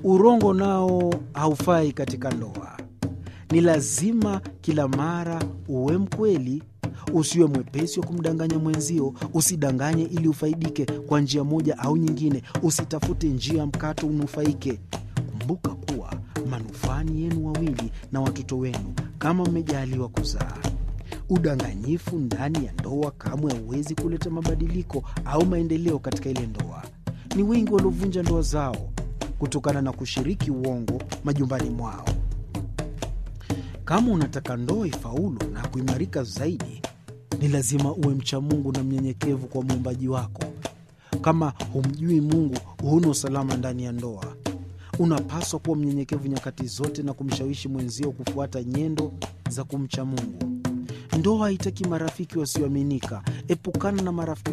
Urongo nao haufai katika ndoa. Ni lazima kila mara uwe mkweli, usiwe mwepesi wa kumdanganya mwenzio. Usidanganye ili ufaidike kwa njia moja au nyingine. Usitafute njia mkato unufaike. Kumbuka kuwa manufaa ni yenu wawili na watoto wenu kama mmejaliwa kuzaa. Udanganyifu ndani ya ndoa kamwe hauwezi kuleta mabadiliko au maendeleo katika ile ndoa. Ni wengi waliovunja ndoa zao kutokana na kushiriki uongo majumbani mwao. Kama unataka ndoa ifaulu na kuimarika zaidi, ni lazima uwe mcha Mungu na mnyenyekevu kwa Muumbaji wako. Kama humjui Mungu, huna usalama ndani ya ndoa. Unapaswa kuwa mnyenyekevu nyakati zote na kumshawishi mwenzio kufuata nyendo za kumcha Mungu. Ndoa haitaki marafiki wasioaminika. Epukana na marafiki